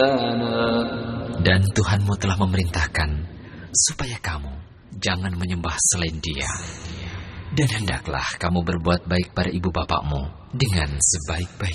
Dan Tuhanmu telah memerintahkan supaya kamu jangan menyembah selain Dia. Dan hendaklah kamu berbuat baik pada ibu bapakmu dengan sebaik-baik